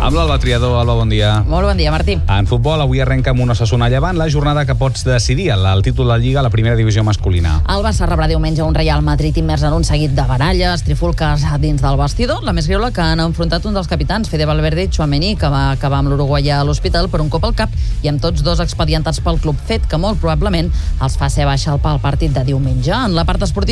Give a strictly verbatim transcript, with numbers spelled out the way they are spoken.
Amb l'Alba Triador. Alba, bon dia. Molt bon dia, Martí. En futbol, avui arrenca amb un Osasuna Llevant, la jornada que pots decidir el, el títol de la Lliga a la primera divisió masculina. El Barça rebrà diumenge un Real Madrid immers en un seguit de baralles, trifulques dins del vestidor. La més greu la que han enfrontat un dels capitans, Fede Valverde i Tchouaméni, que va acabar amb l'uruguaià a l'hospital per un cop al cap i amb tots dos expedientats pel club, fet que molt probablement els fa ser baixa pel partit de diumenge. En la part esportiva,